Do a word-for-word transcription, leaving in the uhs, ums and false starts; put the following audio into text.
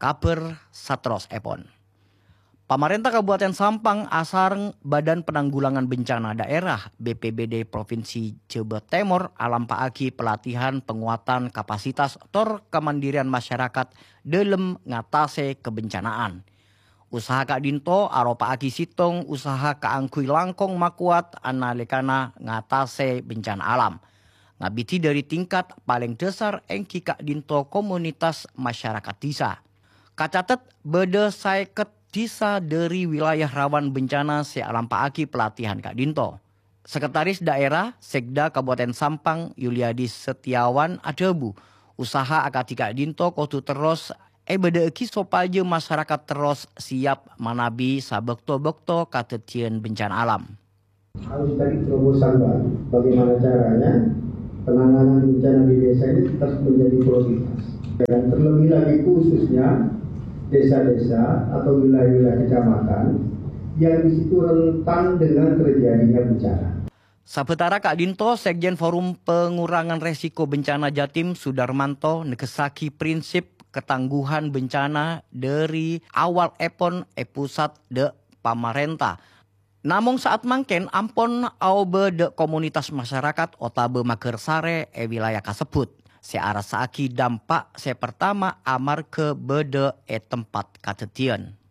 kaper satros epon. Pemerintah Kabupaten Sampang asareng Badan Penanggulangan Bencana Daerah B P B D Provinsi Jawa Timur alampaaki pelatihan penguatan kapasitas tor kemandirian masyarakat dalam ngatasi kebencanaan. Usaha Kak Dinto aropaaki sitong usaha kaangkui langkong makuat analekana ngatasi bencana alam. Ngabiti dari tingkat paling dasar engki Kak Dinto komunitas masyarakat desa. Kacatet beda saiket desa dari wilayah rawan bencana sealampaaki pelatihan Kak Dinto. Sekretaris Daerah Sekda Kabupaten Sampang Yuliadi Setiawan Adebu. Usaha akati Kak Dinto kotu terus eh beda eki sopaje masyarakat terus siap manabi sabekto-bekto katetian bencana alam. Harus tadi terobosan baru. Bagaimana caranya penanganan bencana di desa ini tetap menjadi prioritas. Dan terlebih lagi khususnya desa-desa atau wilayah-wilayah kecamatan yang di situ rentan dengan terjadinya bencana. Sabetara Kak Dinto, Sekjen Forum Pengurangan Resiko Bencana Jatim Sudarmanto nekesaki prinsip ketangguhan bencana dari awal epon e pusat de pamarentah. Namun saat mangken ampon aube de komunitas masyarakat otabe magersare e wilayah kasebut. Seara saaki dampak se pertama amar ke bede e tempat katetian.